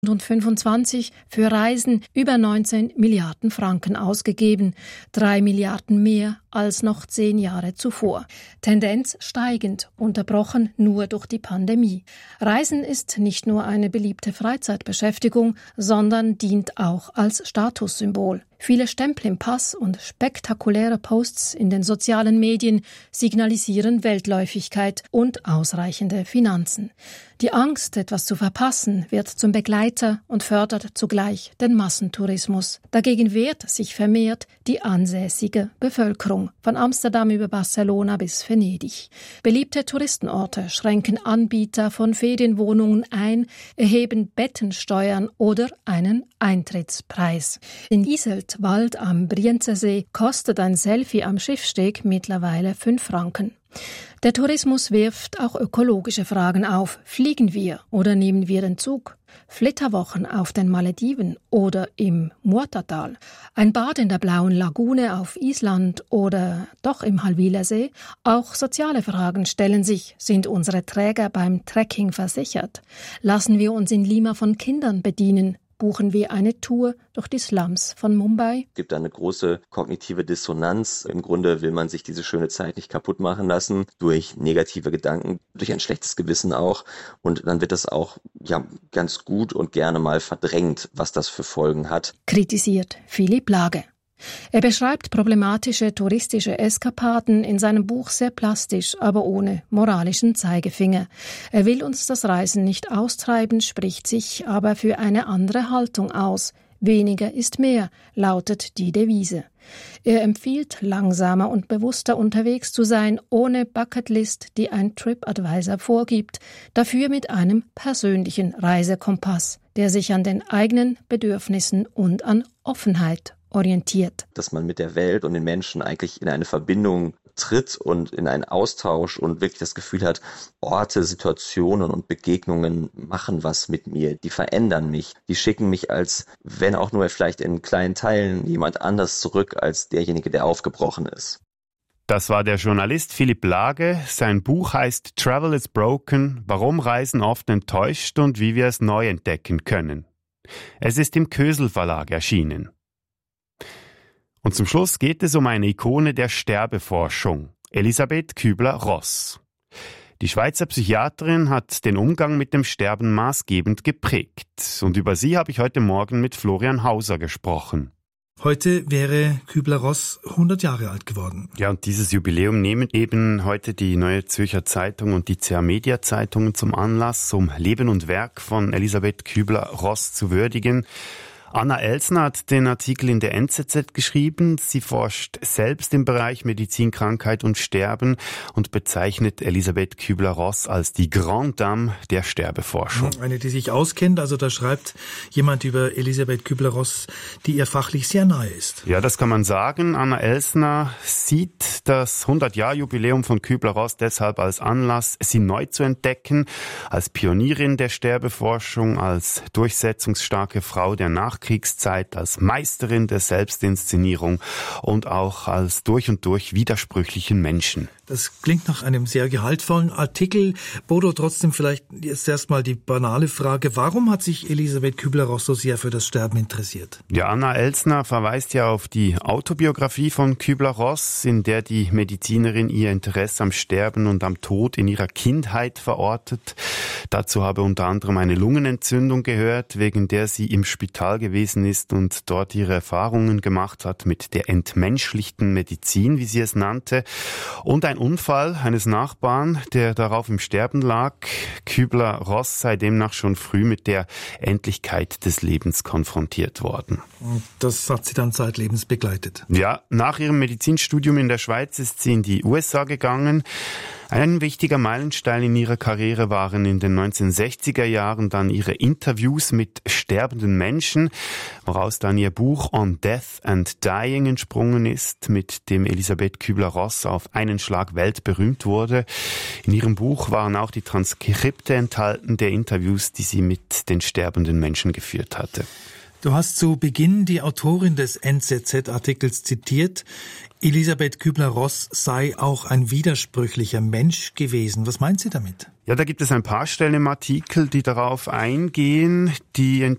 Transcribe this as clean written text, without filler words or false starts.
2025 für Reisen über 19 Milliarden Franken ausgegeben, 3 Milliarden mehr als noch 10 Jahre zuvor. Tendenz steigend, unterbrochen nur durch die Pandemie. Reisen ist nicht nur eine beliebte Freizeitbeschäftigung, sondern dient auch als Statussymbol. Viele Stempel im Pass und spektakuläre Posts in den sozialen Medien signalisieren Weltläufigkeit und ausreichende Finanzen. Die Angst, etwas zu verpassen, wird zum Begleiter und fördert zugleich den Massentourismus. Dagegen wehrt sich vermehrt die ansässige Bevölkerung, von Amsterdam über Barcelona bis Venedig. Beliebte Touristenorte schränken Anbieter von Ferienwohnungen ein, erheben Bettensteuern oder einen Eintrittspreis. In Iseltwald am Brienzersee kostet ein Selfie am Schiffsteg mittlerweile 5 Franken. Der Tourismus wirft auch ökologische Fragen auf. Fliegen wir oder nehmen wir den Zug? Flitterwochen auf den Malediven oder im Murtatal? Ein Bad in der blauen Lagune auf Island oder doch im Halwilersee? Auch soziale Fragen stellen sich. Sind unsere Träger beim Trekking versichert? Lassen wir uns in Lima von Kindern bedienen? Buchen wir eine Tour durch die Slums von Mumbai? Es gibt eine große kognitive Dissonanz. Im Grunde will man sich diese schöne Zeit nicht kaputt machen lassen durch negative Gedanken, durch ein schlechtes Gewissen auch. Und dann wird das auch ganz gut und gerne mal verdrängt, was das für Folgen hat. Kritisiert Philipp Lage. Er beschreibt problematische touristische Eskapaden in seinem Buch sehr plastisch, aber ohne moralischen Zeigefinger. Er will uns das Reisen nicht austreiben, spricht sich aber für eine andere Haltung aus. Weniger ist mehr, lautet die Devise. Er empfiehlt, langsamer und bewusster unterwegs zu sein, ohne Bucketlist, die ein TripAdvisor vorgibt, dafür mit einem persönlichen Reisekompass, der sich an den eigenen Bedürfnissen und an Offenheit orientiert. Dass man mit der Welt und den Menschen eigentlich in eine Verbindung tritt und in einen Austausch und wirklich das Gefühl hat, Orte, Situationen und Begegnungen machen was mit mir, die verändern mich, die schicken mich als, wenn auch nur vielleicht in kleinen Teilen, jemand anders zurück als derjenige, der aufgebrochen ist. Das war der Journalist Philipp Lage. Sein Buch heißt Travel is Broken, warum Reisen oft enttäuscht und wie wir es neu entdecken können. Es ist im Kösel Verlag erschienen. Und zum Schluss geht es um eine Ikone der Sterbeforschung, Elisabeth Kübler-Ross. Die Schweizer Psychiaterin hat den Umgang mit dem Sterben maßgebend geprägt. Und über sie habe ich heute Morgen mit Florian Hauser gesprochen. Heute wäre Kübler-Ross 100 Jahre alt geworden. Ja, und dieses Jubiläum nehmen eben heute die Neue Zürcher Zeitung und die CA Media Zeitungen zum Anlass, um Leben und Werk von Elisabeth Kübler-Ross zu würdigen. Anna Elsner hat den Artikel in der NZZ geschrieben. Sie forscht selbst im Bereich Medizin, Krankheit und Sterben und bezeichnet Elisabeth Kübler-Ross als die Grande Dame der Sterbeforschung. Eine, die sich auskennt, also da schreibt jemand über Elisabeth Kübler-Ross, die ihr fachlich sehr nahe ist. Ja, das kann man sagen. Anna Elsner sieht das 100-Jahr-Jubiläum von Kübler-Ross deshalb als Anlass, sie neu zu entdecken, als Pionierin der Sterbeforschung, als durchsetzungsstarke Frau der Nachkriegszeit, als Meisterin der Selbstinszenierung und auch als durch und durch widersprüchlichen Menschen. Das klingt nach einem sehr gehaltvollen Artikel. Bodo, trotzdem vielleicht jetzt erstmal die banale Frage, warum hat sich Elisabeth Kübler-Ross so sehr für das Sterben interessiert? Ja, Anna Elsner verweist ja auf die Autobiografie von Kübler-Ross, in der die Medizinerin ihr Interesse am Sterben und am Tod in ihrer Kindheit verortet. Dazu habe unter anderem eine Lungenentzündung gehört, wegen der sie im Spital gewesen ist und dort ihre Erfahrungen gemacht hat mit der entmenschlichten Medizin, wie sie es nannte, und ein Unfall eines Nachbarn, der darauf im Sterben lag. Kübler-Ross sei demnach schon früh mit der Endlichkeit des Lebens konfrontiert worden. Und das hat sie dann zeitlebens begleitet? Ja, nach ihrem Medizinstudium in der Schweiz ist sie in die USA gegangen. Ein wichtiger Meilenstein in ihrer Karriere waren in den 1960er Jahren dann ihre Interviews mit sterbenden Menschen, woraus dann ihr Buch On Death and Dying entsprungen ist, mit dem Elisabeth Kübler-Ross auf einen Schlag weltberühmt wurde. In ihrem Buch waren auch die Transkripte enthalten der Interviews, die sie mit den sterbenden Menschen geführt hatte. Du hast zu Beginn die Autorin des NZZ-Artikels zitiert. Elisabeth Kübler-Ross sei auch ein widersprüchlicher Mensch gewesen. Was meint sie damit? Ja, da gibt es ein paar Stellen im Artikel, die darauf eingehen. Die